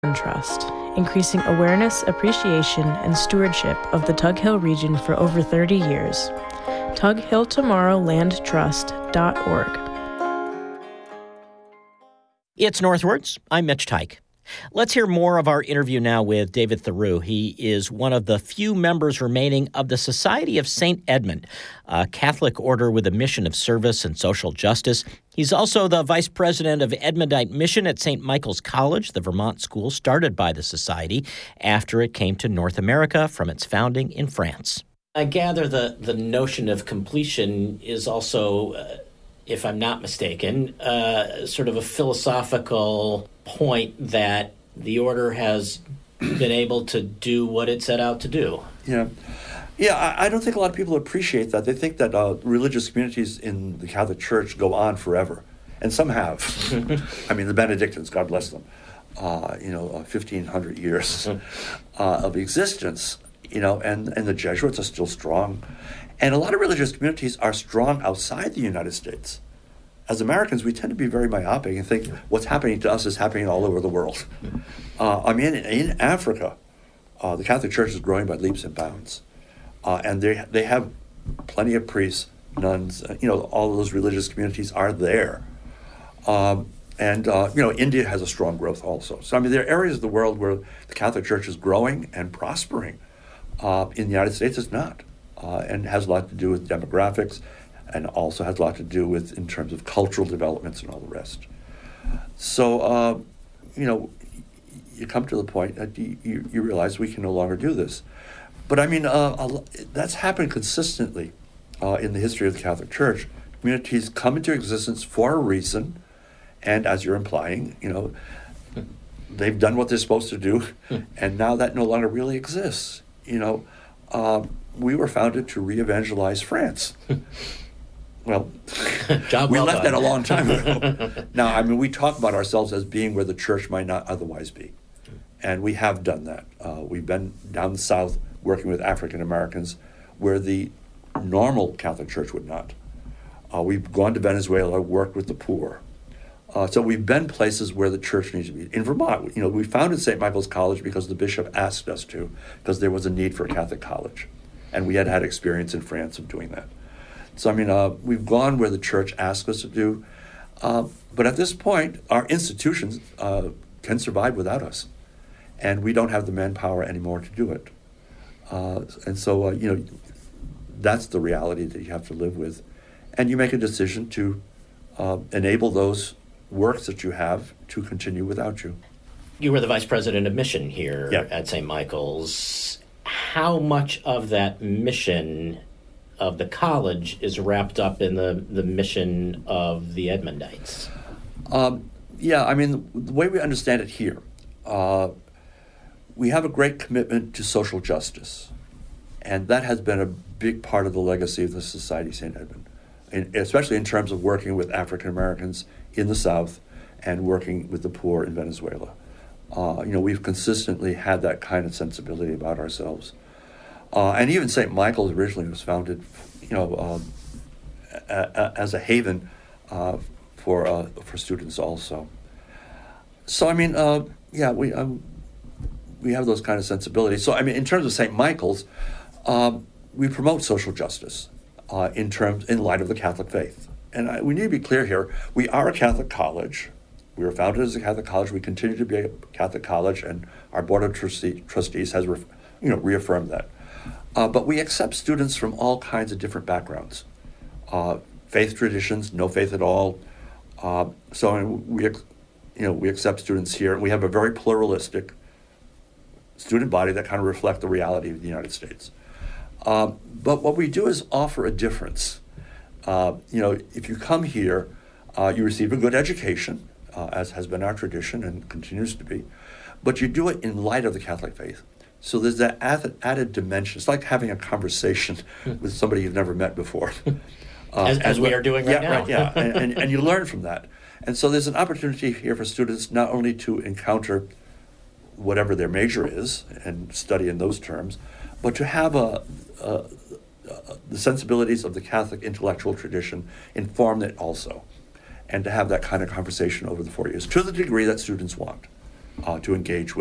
Trust, increasing awareness, appreciation, and stewardship of the Tug Hill region for over 30 years. TugHillTomorrowLandTrust.org. It's Northwards. I'm Mitch Tyke. Let's hear more of our interview now with David Theroux. He is one of the few members remaining of the Society of St. Edmund, a Catholic order with a mission of service and social justice. He's also the vice president of Edmundite Mission at St. Michael's College, the Vermont school started by the Society after it came to North America from its founding in France. I gather the notion of completion is also, if I'm not mistaken, sort of a philosophical point that the order has been able to do what it set out to do. Yeah, I don't think a lot of people appreciate that. They think that religious communities in the Catholic Church go on forever, and some have. I mean, the Benedictines, God bless them, 1,500 years of existence, and the Jesuits are still strong. And a lot of religious communities are strong outside the United States. As Americans, we tend to be very myopic and think what's happening to us is happening all over the world. In Africa, the Catholic Church is growing by leaps and bounds. And they have plenty of priests, nuns, all of those religious communities are there. India has a strong growth also. So, there are areas of the world where the Catholic Church is growing and prospering. In the United States, it's not. And has a lot to do with demographics, and also has a lot to do with in terms of cultural developments and all the rest. So, you come to the point that you realize we can no longer do this. But that's happened consistently in the history of the Catholic Church. Communities come into existence for a reason, and as you're implying, they've done what they're supposed to do, and now that no longer really exists. We were founded to re-evangelize France. Well, we left that a long time ago. Now, we talk about ourselves as being where the church might not otherwise be. And we have done that. We've been down the south working with African Americans where the normal Catholic Church would not. We've gone to Venezuela, worked with the poor. So we've been places where the church needs to be. In Vermont, we founded St. Michael's College because the bishop asked us to, because there was a need for a Catholic college. And we had experience in France of doing that. So, we've gone where the church asked us to do. But at this point, our institutions can survive without us. And we don't have the manpower anymore to do it. That's the reality that you have to live with. And you make a decision to enable those works that you have to continue without you. You were the vice president of mission here at St. Michael's. How much of that mission of the college is wrapped up in the mission of the Edmundites? The way we understand it here, we have a great commitment to social justice, and that has been a big part of the legacy of the Society of St. Edmund, especially in terms of working with African Americans in the South and working with the poor in Venezuela. We've consistently had that kind of sensibility about ourselves. And even St. Michael's originally was founded, as a haven for students also. So, we have those kind of sensibilities. So, in terms of St. Michael's, we promote social justice in light of the Catholic faith. And we need to be clear here, we are a Catholic college. We were founded as a Catholic college. We continue to be a Catholic college, and our Board of Trustees has reaffirmed that. But we accept students from all kinds of different backgrounds, faith traditions, no faith at all. We accept students here, and we have a very pluralistic student body that kind of reflect the reality of the United States. But what we do is offer a difference. If you come here, you receive a good education, as has been our tradition and continues to be, but you do it in light of the Catholic faith. So there's that added dimension. It's like having a conversation with somebody you've never met before. As we are doing right now. Right, yeah, and you learn from that. And so there's an opportunity here for students not only to encounter whatever their major is and study in those terms, but to have the sensibilities of the Catholic intellectual tradition inform it also, and to have that kind of conversation over the 4 years, to the degree that students want. to engage with.